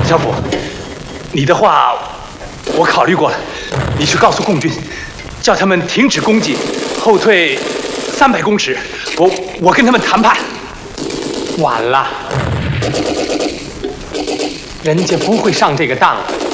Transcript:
小虎，你的话我考虑过了，你去告诉共军，叫他们停止攻击，后退300公尺。我跟他们谈判。 晚了，人家不会上这个当的。